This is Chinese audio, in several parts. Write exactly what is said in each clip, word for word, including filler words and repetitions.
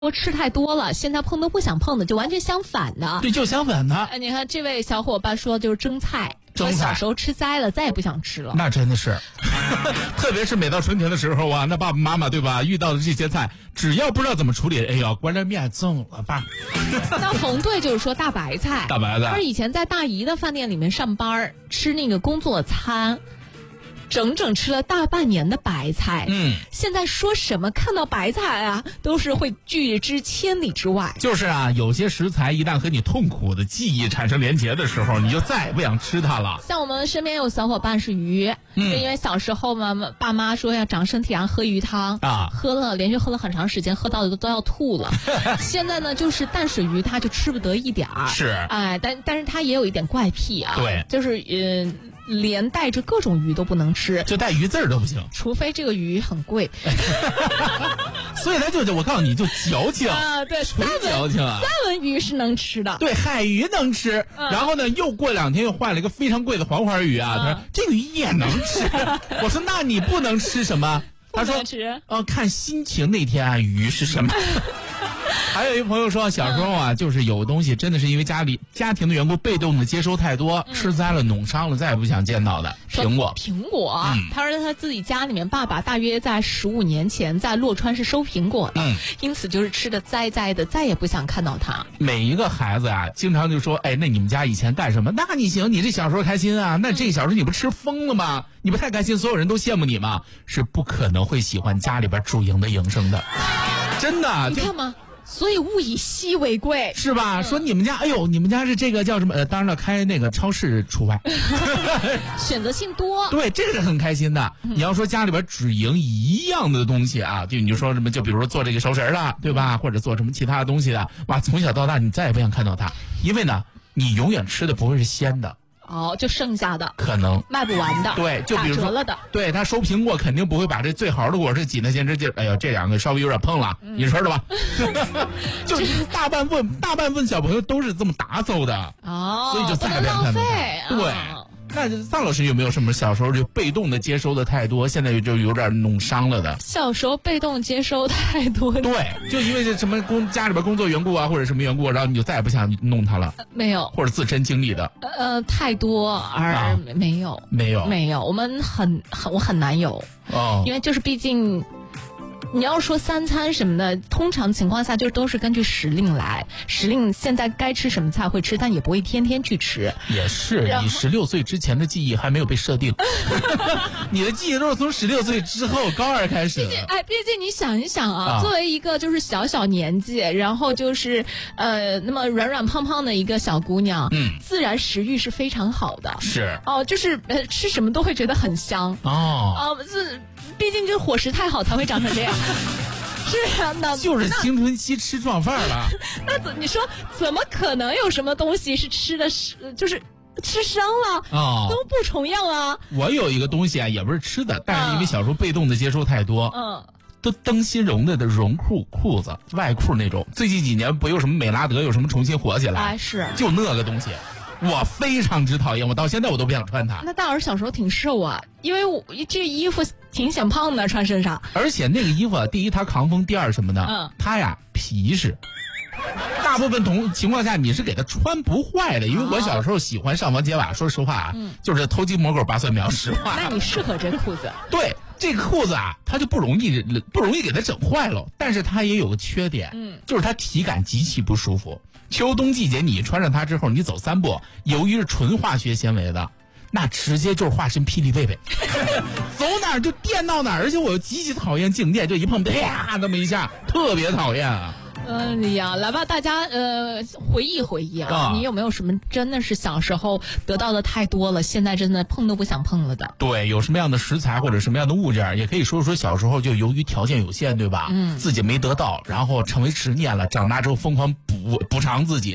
我吃太多了，现在碰都不想碰的，就完全相反的。 对，就相反的。 哎，你看这位小伙伴说就是蒸菜， 蒸菜小时候吃栽了，再也不想吃了。 那真的是，特别是每到春天的时候啊，那爸爸妈妈对吧，遇到的这些菜，只要不知道怎么处理，哎呀，关着面蒸了吧。 那红队就是说大白菜， 大白菜。 他说以前在大姨的饭店里面上班，吃那个工作餐。整整吃了大半年的白菜， 嗯， 现在说什么看到白菜啊，都是会拒之千里之外。 就是啊，有些食材一旦和你痛苦的记忆产生连结的时候，你就再也不想吃它了。 像我们身边有小伙伴是鱼，嗯，因为小时候嘛，爸妈说要长身体，然后喝鱼汤啊，喝了连续喝了很长时间，喝到的都要吐了。现在呢，就是淡水鱼他就吃不得一点儿， 是， 哎，但但是他也有一点怪癖啊， 对， 就是嗯。呃连带着各种鱼都不能吃， 就带鱼字儿都不行， 除非这个鱼很贵。 所以他就我告诉你，就矫情啊，对， 纯矫情啊。 三文鱼是能吃的， 对，海鱼能吃。嗯、然后呢，又过两天又换了一个非常贵的黄花鱼啊，嗯、他说这个鱼也能吃。我说那你不能吃什么？他说哦，看心情那天啊，鱼是什么？还有一个朋友说，小时候啊，就是有东西真的是因为家里家庭的缘故，被动的接收太多，嗯、吃栽了、弄伤了，再也不想见到的苹果。 苹果，嗯、他说他自己家里面，爸爸大约在十五年前在洛川是收苹果的，嗯、因此就是吃的栽栽的，再也不想看到它。 每一个孩子啊，经常就说，哎，那你们家以前干什么？那你行，你这小时候开心啊，那这个小时候你不吃疯了吗？你不太开心，所有人都羡慕你吗？是不可能会喜欢家里边主营的营生的，真的。 你看吗？所以物以稀为贵， 是吧？嗯、说你们家，哎呦，你们家是这个叫什么？呃，当然了，开那个超市除外， 选择性多。 对，这个是很开心的。嗯、你要说家里边只营一样的东西啊，就你就说什么，就比如说做这个熟食的，对吧？或者做什么其他的东西的，哇，从小到大你再也不想看到它，因为呢，你永远吃的不会是鲜的。 哦，就剩下的可能卖不完的， 对，就比如说打折了的， 对他收苹果肯定不会把这最好的果实挤得先吃，这哎呀，这两个稍微有点碰了，嗯、你说的吧？就是大半部分大半部分小朋友都是这么打走的， 哦， 所以就再也不想看到它。对。哦那臧老师有没有什么小时候就被动的接收的太多，现在就有点弄伤了的？ 小时候被动接收太多， 对，就因为这什么工家里边工作缘故啊，或者什么缘故，然后你就再也不想弄它了。 没有， 或者自身经历的。 呃，太多而、啊、没有， 没有， 没有，我们很很我很难有哦，因为就是毕竟。你要说三餐什么的，通常情况下就都是根据时令来。时令现在该吃什么菜会吃，但也不会天天去吃。 也是，你十六岁之前的记忆还没有被设定，你的记忆都是从十六岁之后高二开始的。 哎，毕竟你想一想啊，啊作为一个就是小小年纪，然后就是呃那么软软胖胖的一个小姑娘，嗯，自然食欲是非常好的。 是哦，就是呃吃什么都会觉得很香哦。 啊，是。毕竟就是伙食太好才会长成这样，是啊，那就是青春期吃壮范儿了。 那怎你说怎么可能有什么东西是吃的，就是吃伤了哦，都不重样啊？ 我有一个东西啊，也不是吃的，但是因为小时候被动的接收太多，嗯，都灯芯绒的的绒裤裤子外裤那种。最近几年不有什么美拉德有什么重新火起来？ 哎，是就那个东西。我非常之讨厌，我到现在我都不想穿它。 那大老师小时候挺瘦啊，因为我这衣服挺显胖的，穿身上。 而且那个衣服啊，第一它抗风，第二什么呢？嗯，它呀皮实。大部分同情况下你是给它穿不坏的，因为我小时候喜欢上房揭瓦，说实话啊，嗯、就是偷鸡摸狗拔蒜苗，实话。 那你适合这裤子？ 对。这个裤子啊，它就不容易不容易给它整坏了，但是它也有个缺点，嗯，就是它体感极其不舒服。秋冬季节你穿上它之后，你走三步，由于是纯化学纤维的，那直接就是化身霹雳贝贝，走哪儿就电到哪儿，而且我又极其讨厌静电，就一碰啪那么一下，特别讨厌啊。 嗯、呃、呀，来吧，大家呃回忆回忆啊，啊你有没有什么真的是小时候得到的太多了，现在真的碰都不想碰了的？ 对，有什么样的食材或者什么样的物件，也可以说说小时候就由于条件有限，对吧？嗯，自己没得到，然后成为执念了，长大之后疯狂补补偿自己的，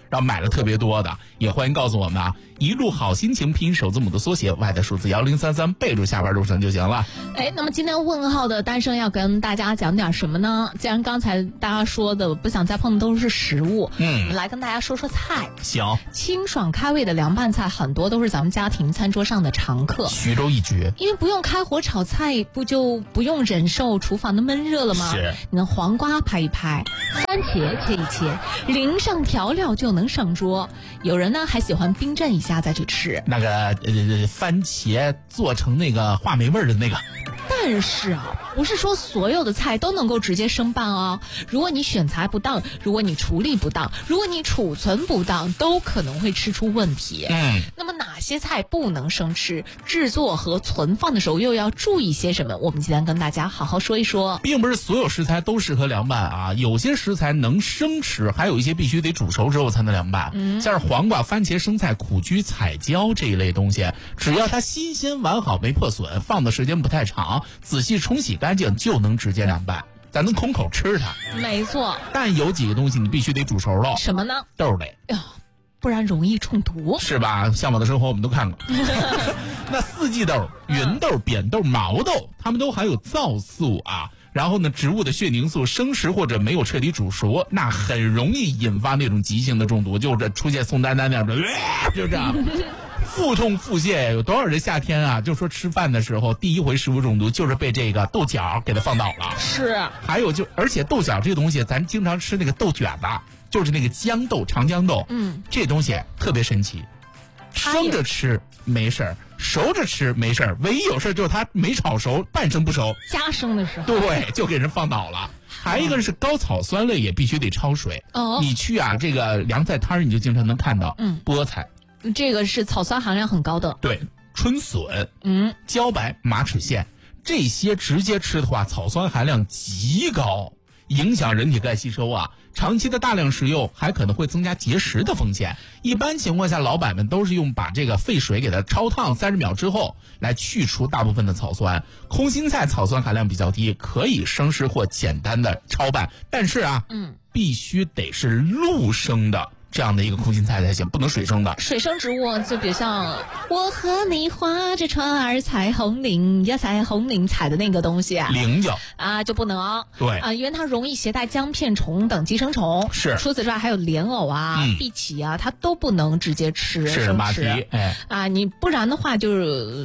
然后买了特别多的，也欢迎告诉我们啊。一路好心情拼音首字母的缩写 Y 的数字幺零三三，备注下班路程就行了。 哎，那么今天问号的单身要跟大家讲点什么呢？既然刚才大家说的不想再碰的都是食物，嗯，我们来跟大家说说菜。 行， 清爽开胃的凉拌菜很多都是咱们家庭餐桌上的常客， 徐州一绝。 因为不用开火炒菜，不就不用忍受厨房的闷热了吗？ 是， 你的黄瓜拍一拍，番茄切一切，淋上调料就能上桌。有人呢还喜欢冰镇一下再去吃。 那个呃番茄做成那个话梅味儿的那个。 但是啊，不是说所有的菜都能够直接生拌哦。如果你选材不当，如果你处理不当，如果你储存不当，都可能会吃出问题。 嗯， 那么哪些菜不能生吃？制作和存放的时候又要注意些什么？我们今天跟大家好好说一说。 并不是所有食材都适合凉拌啊，有些食材能生吃，还有一些必须得煮熟之后才能凉拌。嗯，像是黄瓜、番茄、生菜、苦菊、彩椒这一类东西，只要它新鲜完好没破损，放的时间不太长，仔细冲洗干净就能直接凉拌，咱能空口吃它。 没错， 但有几个东西你必须得煮熟了。 什么呢？ 豆类， 不然容易中毒， 是吧？向往的生活我们都看过。那四季豆、芸豆、扁豆、毛豆，它们都含有皂素啊。然后呢，植物的血凝素生食或者没有彻底煮熟，那很容易引发那种急性的中毒，就是出现宋丹丹那样的，呃、就这样。腹痛腹泻，有多少人夏天啊就说吃饭的时候第一回食物中毒就是被这个豆角给它放倒了。 是， 还有就而且豆角这个东西，咱经常吃那个豆卷子，就是那个豇豆、长江豆，嗯，这东西特别神奇，生着吃没事儿，熟着吃没事儿，唯一有事儿就是它没炒熟，半生不熟， 加生的时候， 对，就给人放倒了。还一个是高草酸类也必须得焯水。哦，你去啊这个凉菜摊儿你就经常能看到，嗯，菠菜。 这个是草酸含量很高的， 对，春笋，嗯，茭白、马齿苋，这些直接吃的话，草酸含量极高，影响人体钙吸收啊。长期的大量食用还可能会增加结石的风险。一般情况下，老板们都是用把这个沸水给它焯烫三十秒之后，来去除大部分的草酸。空心菜草酸含量比较低，可以生吃或简单的焯拌，但是啊，嗯，必须得是陆生的。这样的一个空心菜才行，不能水生的。 水生植物就比如像我和你划着船儿彩虹岭呀，彩虹岭采的那个东西啊， 菱角啊就不能。 对啊，因为它容易携带姜片虫等寄生虫。 是。 除此之外，还有莲藕啊、嗯、碧琪啊，它都不能直接吃。 是马蹄，哎啊，你不然的话就是。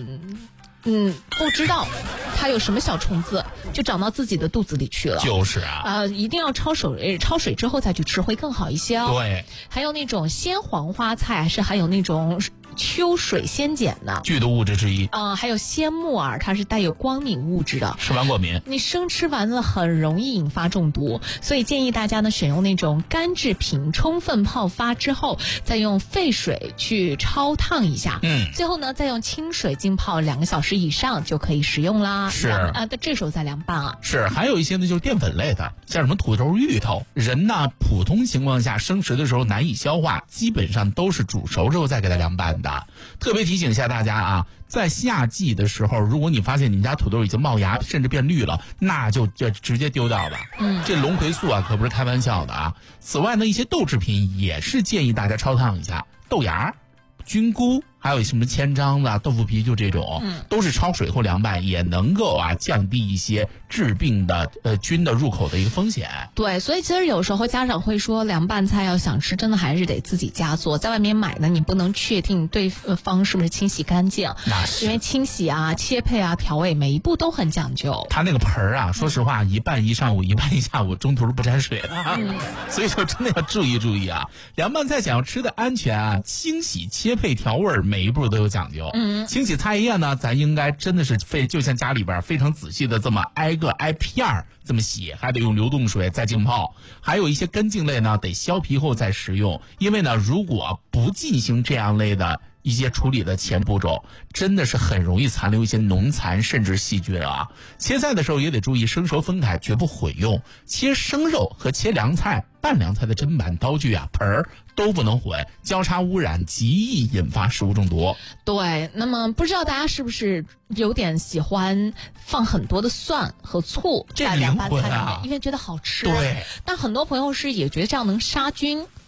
嗯，不知道它有什么小虫子就长到自己的肚子里去了。 就是啊， 呃，一定要焯水，焯水之后再去吃会更好一些哦。 对， 还有那种鲜黄花菜是含有那种秋水仙碱的剧毒物质之一。 嗯、呃，还有鲜木耳，它是带有光敏物质的， 吃完过敏。 你生吃完了很容易引发中毒，所以建议大家呢选用那种干制品，充分泡发之后，再用沸水去焯烫一下。嗯，最后呢再用清水浸泡两个小时以上就可以食用啦。 是啊，这时候再凉拌啊。 是，还有一些呢就是淀粉类的，像什么土豆、芋头，人呢普通情况下生食的时候难以消化，基本上都是煮熟之后再给它凉拌的。特别提醒一下大家啊，在夏季的时候，如果你发现你们家土豆已经冒芽，甚至变绿了，那就就直接丢掉吧。嗯，这龙葵素啊可不是开玩笑的啊。此外呢，一些豆制品也是建议大家焯烫一下，豆芽、菌菇。还有什么千张的豆腐皮，就这种，嗯，都是焯水后凉拌，也能够啊降低一些致病的呃菌的入口的一个风险。 对，所以其实有时候家长会说凉拌菜要想吃，真的还是得自己家做，在外面买呢，你不能确定对方是不是清洗干净， 那是因为清洗啊、切配啊、调味每一步都很讲究。 他那个盆儿啊，说实话，一拌一上午，一拌一下午，中途是不沾水的，嗯、所以说真的要注意注意啊。凉拌菜想要吃的安全啊，清洗、切配、调味每一步都有讲究。嗯，清洗菜叶呢，咱应该真的是非就像家里边非常仔细的这么挨个挨片儿这么洗，还得用流动水再浸泡。还有一些根茎类呢，得削皮后再食用，因为呢，如果不进行这样类的一些处理的前步骤，真的是很容易残留一些农残甚至细菌啊。切菜的时候也得注意生熟分开，绝不混用。切生肉和切凉菜、拌凉菜的砧板、刀具啊、盆儿都不能混，交叉污染极易引发食物中毒。 对，那么不知道大家是不是有点喜欢放很多的蒜和醋在凉拌菜里面，因为觉得好吃。 对， 但很多朋友是也觉得这样能杀菌。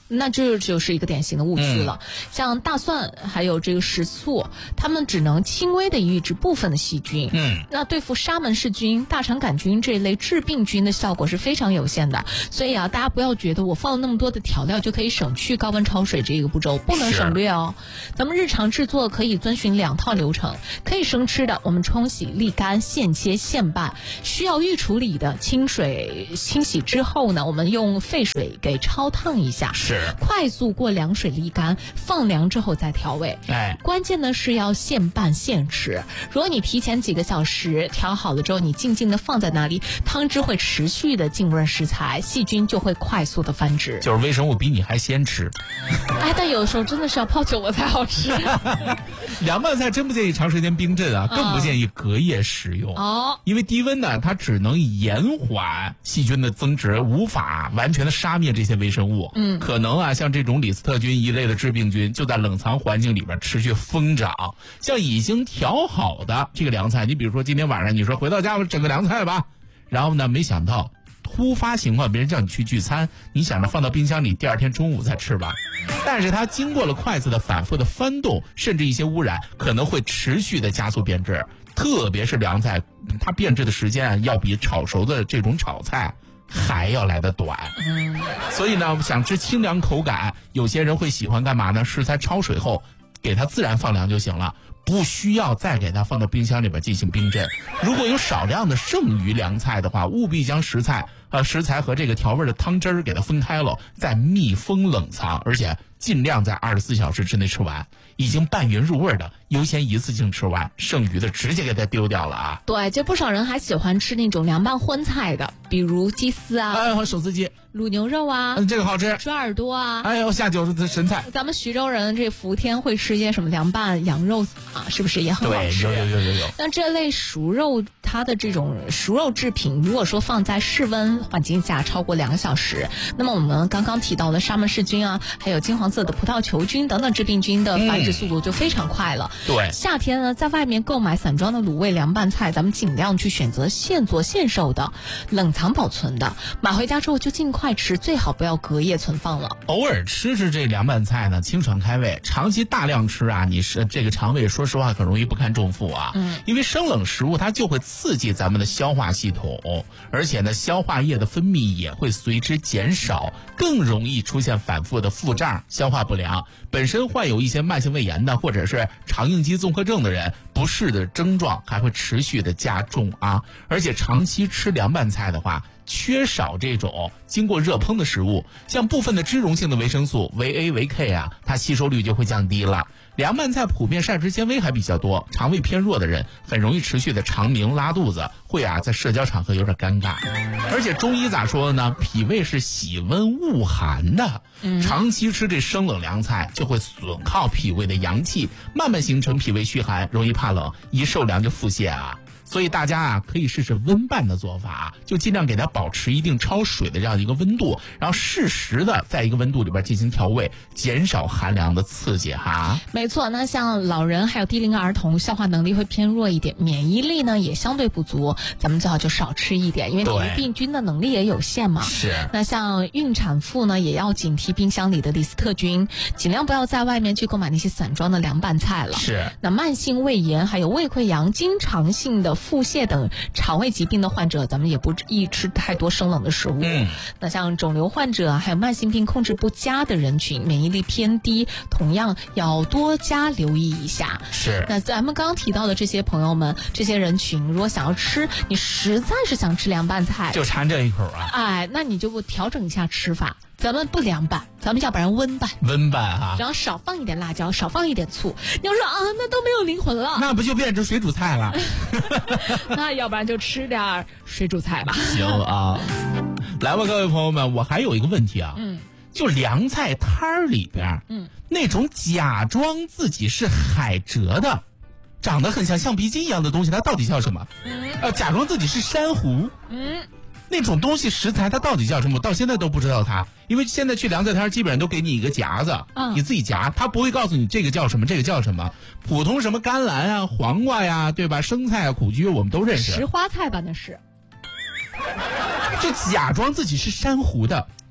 那这就是一个典型的误区了。嗯、像大蒜还有这个食醋，它们只能轻微的抑制部分的细菌。 嗯， 那对付沙门氏菌、大肠杆菌这一类致病菌的效果是非常有限的。所以啊，大家不要觉得我放了那么多的调料就可以省去高温焯水这个步骤，不能省略哦。咱们日常制作可以遵循两套流程，可以生吃的，我们冲洗、沥干、现切、现拌；需要预处理的，清水清洗之后呢，我们用沸水给焯烫一下。 是。 快速过凉水沥干，放凉之后再调味。 哎， 关键呢是要现拌现吃。如果你提前几个小时调好了之后，你静静的放在那里，汤汁会持续的浸润食材，细菌就会快速的繁殖。 就是微生物比你还先吃。 哎，但有的时候真的是要泡久了才好吃。 凉拌菜真不建议长时间冰镇啊，更不建议隔夜食用。 哦， 因为低温呢，它只能延缓细菌的增殖，无法完全的杀灭这些微生物。 嗯， 可能啊，像这种李斯特菌一类的致病菌就在冷藏环境里边持续疯长。像已经调好的这个凉菜，你比如说今天晚上你说回到家我整个凉菜吧，然后呢没想到突发情况别人叫你去聚餐，你想着放到冰箱里第二天中午再吃吧，但是它经过了筷子的反复的翻动，甚至一些污染可能会持续的加速变质。特别是凉菜，它变质的时间啊要比炒熟的这种炒菜还要来得短。 嗯， 所以呢，想吃清凉口感，有些人会喜欢干嘛呢？食材焯水后给它自然放凉就行了，不需要再给它放到冰箱里边进行冰镇。如果有少量的剩余凉菜的话，务必将食材呃食材和这个调味的汤汁儿给它分开了，再密封冷藏，而且尽量在二十四小时之内吃完。已经拌匀入味的优先一次性吃完，剩余的直接给它丢掉了啊。 对，就不少人还喜欢吃那种凉拌荤菜的，比如鸡丝啊， 哎，和手撕鸡、 卤牛肉啊， 嗯，这个好吃。 猪耳朵啊， 哎呦，下酒是神菜。 咱们徐州人这伏天会吃些什么凉拌羊肉啊，是不是也很好吃？ 对，有有有有有。 那这类熟肉，它的这种熟肉制品，如果说放在室温环境下超过两个小时，那么我们刚刚提到的沙门氏菌啊，还有金黄色的葡萄球菌等等致病菌的繁殖速度就非常快了。 嗯、对， 夏天呢，在外面购买散装的卤味凉拌菜，咱们尽量去选择现做现售的、冷藏保存的，买回家之后就尽快吃，最好不要隔夜存放了。 偶尔吃吃这凉拌菜呢，清爽开胃。长期大量吃啊，你是这个肠胃，说实话很容易不堪重负啊。 嗯， 因为生冷食物它就会刺激咱们的消化系统，而且呢，消化液的分泌也会随之减少，更容易出现反复的腹胀、消化不良。本身患有一些慢性胃炎的或者是肠应激综合症的人，不适的症状还会持续的加重啊。而且长期吃凉拌菜的话，缺少这种经过热烹的食物，像部分的脂溶性的维生素维 A 维 K 啊，它吸收率就会降低了。凉拌菜普遍膳食纤维还比较多，肠胃偏弱的人很容易持续的肠鸣拉肚子，会啊在社交场合有点尴尬。而且中医咋说的呢？脾胃是喜温恶寒的，长期吃这生冷凉菜就会损耗脾胃的阳气，慢慢形成脾胃虚寒，容易怕冷，一受凉就腹泻啊。所以大家啊，可以试试温拌的做法，就尽量给它保持一定焯水的这样一个温度，然后适时的在一个温度里边进行调味，减少寒凉的刺激哈。 没错，那像老人还有低龄儿童，消化能力会偏弱一点，免疫力呢也相对不足，咱们最好就少吃一点，因为抵御病菌的能力也有限嘛。 是。 那像孕产妇呢，也要警惕冰箱里的李斯特菌，尽量不要在外面去购买那些散装的凉拌菜了。 是。 那慢性胃炎还有胃溃疡、经常性的腹泻等肠胃疾病的患者，咱们也不宜吃太多生冷的食物。 嗯， 那像肿瘤患者还有慢性病控制不佳的人群，免疫力偏低，同样要多加留意一下。 是。 那咱们刚刚提到的这些朋友们，这些人群，如果想要吃，你实在是想吃凉拌菜， 就馋这一口啊！ 哎，那你就不调整一下吃法。咱们不凉拌，咱们要不然温拌， 温拌哈， 然后少放一点辣椒，少放一点醋。你要说啊，那都没有灵魂了， 那不就变成水煮菜了？ 那要不然就吃点水煮菜吧。 行啊，来吧，各位朋友们，我还有一个问题啊， 嗯， 就凉菜摊儿里边， 嗯，那种假装自己是海蜇的，长得很像橡皮筋一样的东西，它到底叫什么？ 嗯， 呃，假装自己是珊瑚， 嗯。 那种东西食材它到底叫什么？我到现在都不知道它，因为现在去凉菜摊基本上都给你一个夹子， 嗯， 你自己夹，他不会告诉你这个叫什么，这个叫什么。普通什么甘蓝啊、黄瓜呀，对吧？生菜啊、苦菊我们都认识。 石花菜吧，那是。 就假装自己是珊瑚的，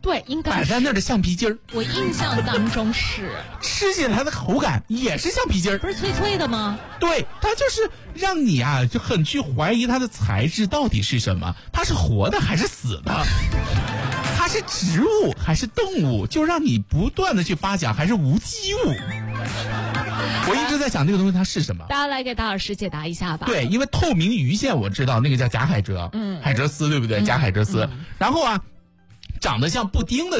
对，应该摆在那儿的橡皮筋儿。 我印象当中是。 吃起来它的口感也是橡皮筋儿， 不是脆脆的吗？ 对，它就是让你啊就很去怀疑它的材质到底是什么，它是活的还是死的？它是植物还是动物？就让你不断的去发想，还是无机物？我一直在想这个东西它是什么。 大家来给大老师解答一下吧。 对，因为透明鱼线我知道那个叫假海蜇，嗯，海蜇丝对不对？假海蜇丝，嗯、然后啊，长得像布丁的